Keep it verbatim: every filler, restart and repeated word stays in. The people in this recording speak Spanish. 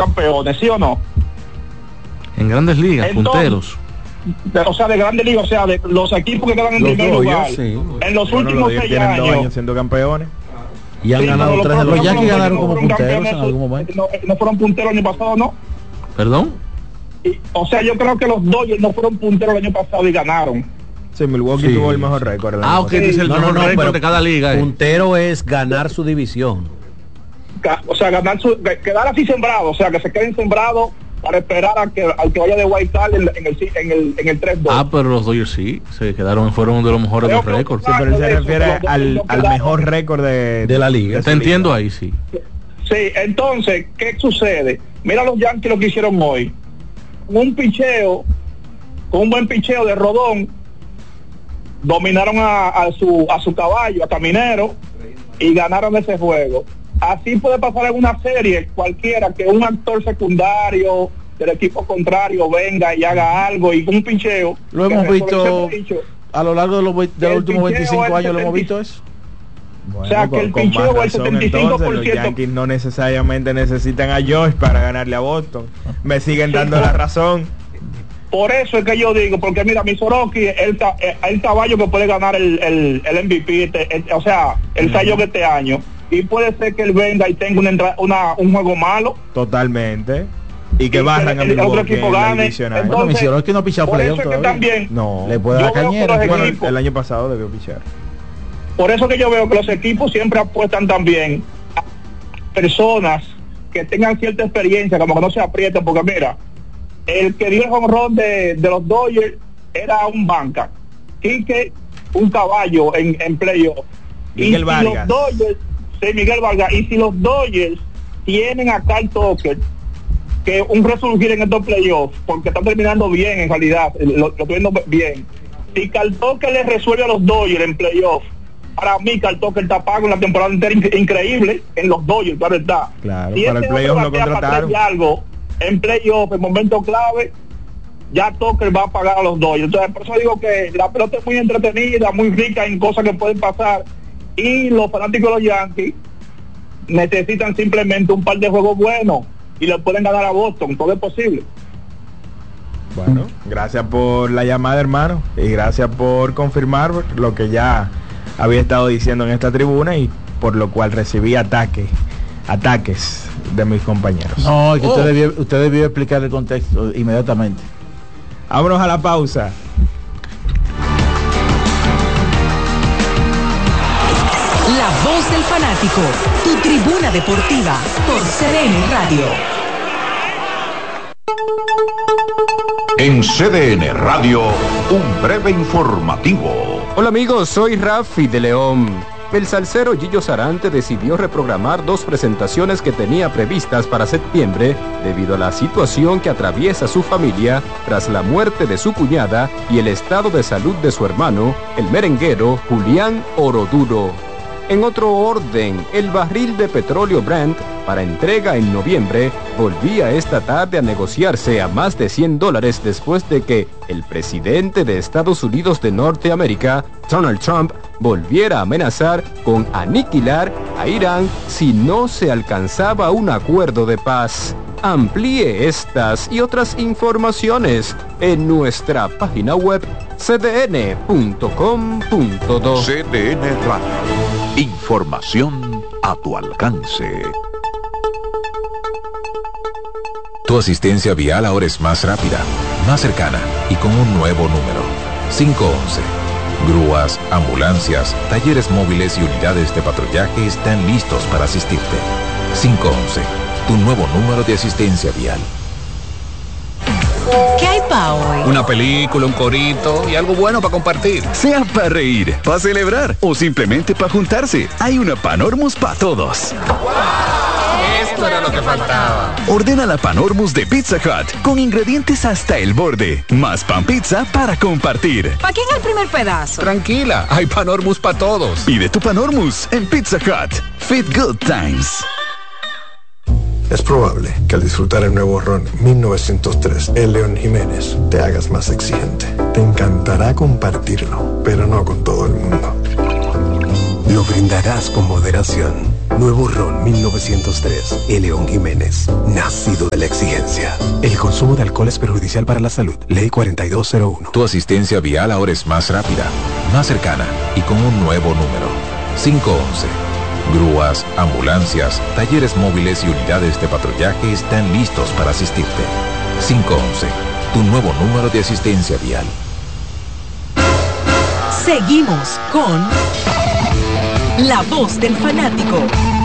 campeones, ¿sí o no? En Grandes Ligas, entonces, punteros. De, o sea, de Grandes Ligas, o sea, de los equipos que quedan en los primer lugar. Sí. En los bueno, últimos seis años, años, años siendo campeones. Y han sí, ganado tres de los Yankees ganaron como punteros en algún momento. No, no fueron punteros el año pasado, ¿no? ¿Perdón? Y, o sea, yo creo que los Dodgers no fueron punteros el año pasado y ganaron. Sí, Milwaukee sí. tuvo el mejor récord. Ah, ok, dice el no, mejor no, no, récord de cada liga. Puntero eh. es ganar su división. O sea, ganar su, quedar así sembrado, o sea, que se queden sembrados para esperar a que, al que vaya de White Card en, en el en el en el tres dos. Ah, pero los Dodgers sí, se quedaron, fueron uno de los mejores de récords. Sí, pero él se refiere al, al mejor récord de, de la liga. Te entiendo liga. Ahí, sí. Sí, entonces, ¿qué sucede? Mira los Yankees lo que hicieron hoy. Un picheo, con un buen picheo de Rodón, dominaron a, a su a su caballo, a Caminero, y ganaron ese juego. Así puede pasar en una serie cualquiera, que un actor secundario del equipo contrario venga y haga algo y un pincheo. Lo hemos visto a lo largo de los, de los últimos veinticinco años, lo hemos visto eso. Bueno, o sea, que el pincheo es el setenta y cinco por ciento. Entonces, los Yankees no necesariamente necesitan a Josh para ganarle a Boston. Me siguen sí, dando por, la razón. Por eso es que yo digo, porque mira, mi Soroki es el, el caballo que puede ganar el, el, el M V P, este, el, o sea, el mm. Sayo de este año. Y puede ser que él venga y tenga una, una, un juego malo. Totalmente. Y que barran a el otro equipo gane. Entonces, bueno, mi Soroki no ha pichado playoff todavía. También, no. Le puede dar cañera. Bueno, equipos, el año pasado debió pichar. Por eso que yo veo que los equipos siempre apuestan también a personas que tengan cierta experiencia, como que no se aprieten, porque mira, el que dio el home run de, de los Dodgers era un banca, Quique, un caballo en, en playoff. Miguel y Vargas. Si los Dodgers, sí, Miguel Vargas, y si los Dodgers tienen a Carl Tucker, que un resurgir en estos playoffs, porque están terminando bien en realidad, lo, lo estoy viendo bien. Si Carl Tucker le resuelve a los Dodgers en playoffs, para mí Carl Tucker está pago en la temporada entera in- increíble en los Dodgers, claro está. Claro, si para el playoff lo contrataron. Y algo en playoff, en momento clave, ya Tucker va a pagar a los Dodgers. Entonces, por eso digo que la pelota es muy entretenida, muy rica en cosas que pueden pasar, y los fanáticos de los Yankees necesitan simplemente un par de juegos buenos y le pueden ganar a Boston, todo es posible. Bueno, gracias por la llamada, hermano, y gracias por confirmar lo que ya había estado diciendo en esta tribuna y por lo cual recibí ataques ataques de mis compañeros. No, que oh. usted, debió, usted debió explicar el contexto inmediatamente. Vámonos a la pausa. La voz del fanático, tu tribuna deportiva por C D N Radio. En C D N Radio, un breve informativo. Hola amigos, soy Rafi de León. El salsero Gillo Sarante decidió reprogramar dos presentaciones que tenía previstas para septiembre debido a la situación que atraviesa su familia tras la muerte de su cuñada y el estado de salud de su hermano, el merenguero Julián Oroduro. En otro orden, el barril de petróleo Brent para entrega en noviembre volvía esta tarde a negociarse a más de cien dólares después de que el presidente de Estados Unidos de Norteamérica, Donald Trump, volviera a amenazar con aniquilar a Irán si no se alcanzaba un acuerdo de paz. Amplíe estas y otras informaciones en nuestra página web c d n punto com punto do. C D N Radio. Información a tu alcance. Tu asistencia vial ahora es más rápida, más cercana y con un nuevo número. cinco once. Grúas, ambulancias, talleres móviles y unidades de patrullaje están listos para asistirte. cinco once. Tu nuevo número de asistencia vial. ¿Qué hay pa' hoy? Una película, un corito y algo bueno para compartir. Sea para reír, para celebrar o simplemente para juntarse. Hay una Panormus para todos. Esto era lo que faltaba. Ordena la Panormus de Pizza Hut con ingredientes hasta el borde. Más pan pizza para compartir. ¿Para quién el primer pedazo? Tranquila, hay Panormus para todos. Pide tu Panormus en Pizza Hut. Fit Good Times. Es probable que al disfrutar el nuevo ron mil novecientos tres, el León Jiménez, te hagas más exigente. Te encantará compartirlo, pero no con todo el mundo. Lo brindarás con moderación. Nuevo Ron mil novecientos tres. El León Jiménez. Nacido de la exigencia. El consumo de alcohol es perjudicial para la salud. Ley cuarenta y dos cero uno. Tu asistencia vial ahora es más rápida, más cercana y con un nuevo número. cinco once. Grúas, ambulancias, talleres móviles y unidades de patrullaje están listos para asistirte. cinco once. Tu nuevo número de asistencia vial. Seguimos con La Voz del Fanático.